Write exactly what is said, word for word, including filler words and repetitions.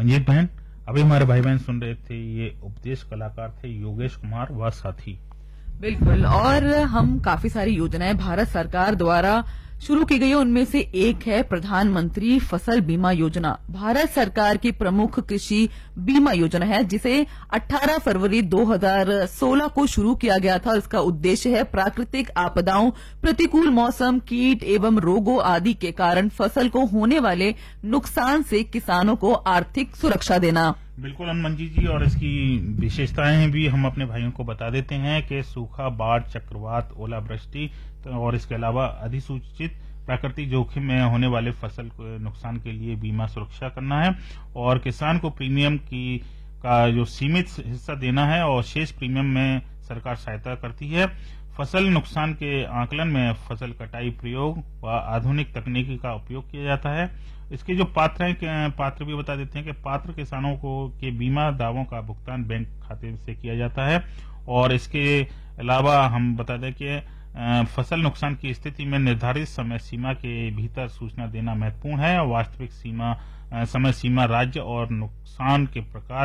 मंजीत बहन, अभी हमारे भाई बहन सुन रहे थे, ये उपदेश कलाकार थे योगेश कुमार व साथी। बिल्कुल, और हम काफी सारी योजनाएं भारत सरकार द्वारा शुरू की गई है, उनमें से एक है प्रधानमंत्री फसल बीमा योजना। भारत सरकार की प्रमुख कृषि बीमा योजना है, जिसे अठारह फरवरी दो हज़ार सोलह को शुरू किया गया था। इसका उद्देश्य है प्राकृतिक आपदाओं, प्रतिकूल मौसम, कीट एवं रोगों आदि के कारण फसल को होने वाले नुकसान से किसानों को आर्थिक सुरक्षा देना। बिल्कुल हनुमंजीत जी, और इसकी विशेषताएं भी हम अपने भाइयों को बता देते हैं कि सूखा, बाढ़, चक्रवात, ओलावृष्टि और इसके अलावा अधिसूचित प्राकृतिक जोखिम में होने वाले फसल नुकसान के लिए बीमा सुरक्षा करना है, और किसान को प्रीमियम की का जो सीमित हिस्सा देना है, और शेष प्रीमियम में सरकार सहायता करती है। फसल नुकसान के आकलन में फसल कटाई प्रयोग व आधुनिक तकनीकी का उपयोग किया जाता है। इसके जो पात्र हैं, पात्र भी बता देते हैं कि पात्र किसानों को के बीमा दावों का भुगतान बैंक खाते से किया जाता है, और इसके अलावा हम बता दें कि फसल नुकसान की स्थिति में निर्धारित समय सीमा के भीतर सूचना देना महत्वपूर्ण है। वास्तविक सीमा समय सीमा राज्य और नुकसान के प्रकार